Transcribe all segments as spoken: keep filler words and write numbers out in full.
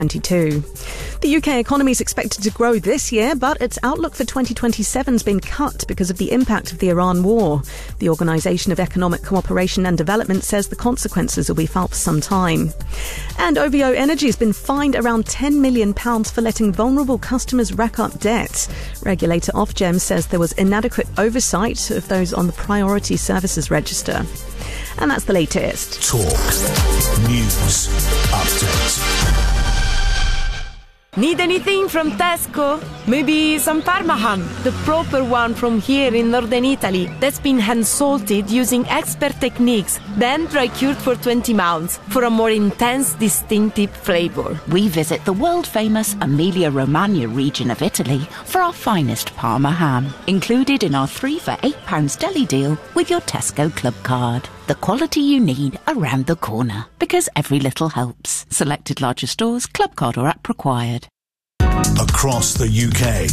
twenty-two. The U K economy is expected to grow this year, but its outlook for twenty twenty-seven has been cut because of the impact of the Iran war. The Organisation of Economic Cooperation and Development says the consequences will be felt for some time. And O V O Energy has been fined around ten million pounds for letting vulnerable customers rack up debt. Regulator Ofgem says there was inadequate oversight of those on the Priority Services Register. And that's the latest. Talk News Update. Need anything from Tesco? Maybe some Parma ham, the proper one from here in northern Italy, that's been hand-salted using expert techniques, then dry-cured for twenty months for a more intense, distinctive flavour. We visit the world-famous Emilia-Romagna region of Italy for our finest Parma ham, included in our three for eight pounds deli deal with your Tesco Club card. The quality you need around the corner, because every little helps. Selected larger stores, club card or app required. Across the U K,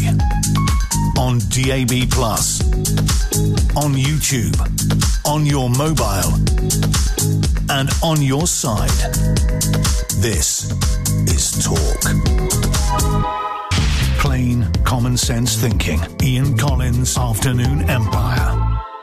on D A B plus, on YouTube, on your mobile, and on your side. This is Talk. Plain common sense thinking. Ian Collins, Afternoon Empire.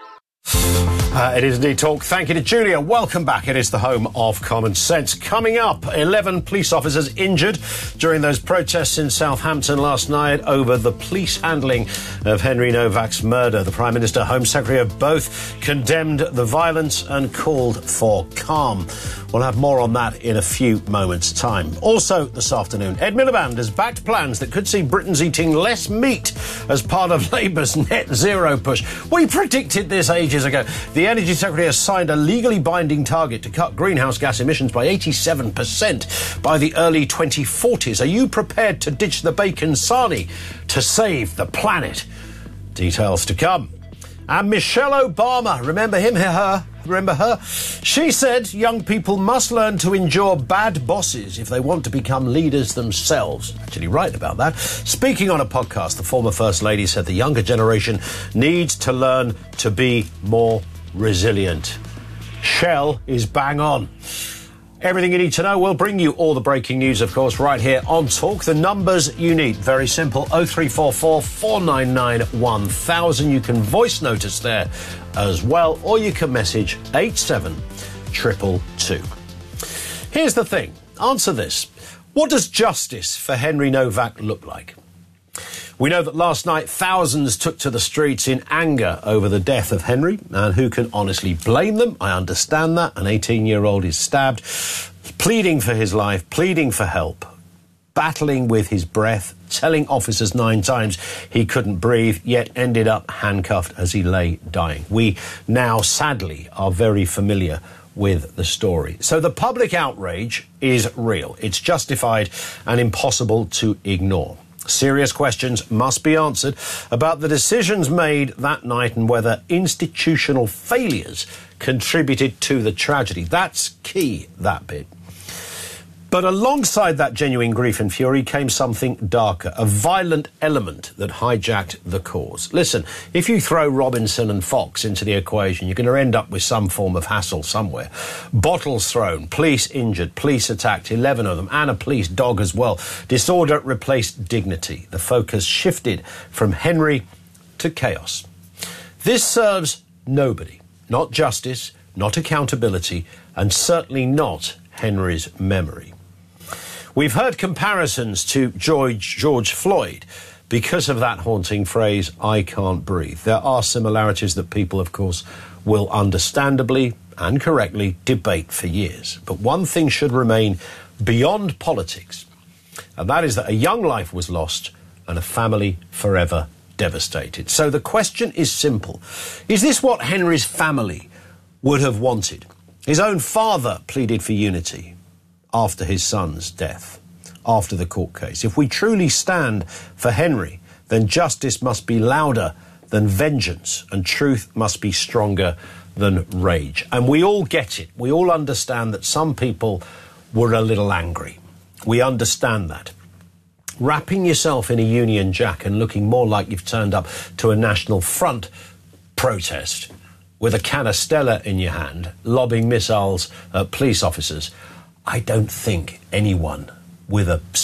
Uh, it is indeed Talk. Thank you to Julia. Welcome back. It is the home of common sense. Coming up, eleven police officers injured during those protests in Southampton last night over the police handling of Henry Novak's murder. The Prime Minister, Home Secretary have both condemned the violence and called for calm. We'll have more on that in a few moments' time. Also this afternoon, Ed Miliband has backed plans that could see Britons eating less meat as part of Labour's net zero push. We predicted this ages ago. The Energy Secretary has signed a legally binding target to cut greenhouse gas emissions by eighty-seven percent by the early twenty forties. Are you prepared to ditch the bacon sarnie to save the planet? Details to come. And Michelle Obama, remember him, her, remember her? She said young people must learn to endure bad bosses if they want to become leaders themselves. Actually right about that. Speaking on a podcast, the former First Lady said the younger generation needs to learn to be more resilient. Shell is bang on. Everything you need to know. We'll bring you all the breaking news, of course, right here on Talk. The numbers you need, very simple, oh three four four, four nine nine, one thousand. You can voice note us there as well, or you can message eight seven two two two. Here's the thing. Answer this. What does justice for Henry Novak look like? We know that last night thousands took to the streets in anger over the death of Henry, and who can honestly blame them? I understand that. An eighteen-year-old is stabbed, pleading for his life, pleading for help, battling with his breath, telling officers nine times he couldn't breathe, yet ended up handcuffed as he lay dying. We now, sadly, are very familiar with the story. So the public outrage is real. It's justified and impossible to ignore. Serious questions must be answered about the decisions made that night and whether institutional failures contributed to the tragedy. That's key, that bit. But alongside that genuine grief and fury came something darker, a violent element that hijacked the cause. Listen, if you throw Robinson and Fox into the equation, you're going to end up with some form of hassle somewhere. Bottles thrown, police injured, police attacked, eleven of them, and a police dog as well. Disorder replaced dignity. The focus shifted from Henry to chaos. This serves nobody. Not justice, not accountability, and certainly not Henry's memory. We've heard comparisons to George, George Floyd because of that haunting phrase, I can't breathe. There are similarities that people, of course, will understandably and correctly debate for years. But one thing should remain beyond politics, and that is that a young life was lost and a family forever devastated. So the question is simple. Is this what Henry's family would have wanted? His own father pleaded for unity after his son's death, after the court case. If we truly stand for Henry, then justice must be louder than vengeance and truth must be stronger than rage. And we all get it. We all understand that some people were a little angry. We understand that. Wrapping yourself in a Union Jack and looking more like you've turned up to a National Front protest with a canistella in your hand, lobbing missiles at police officers, I don't think anyone with a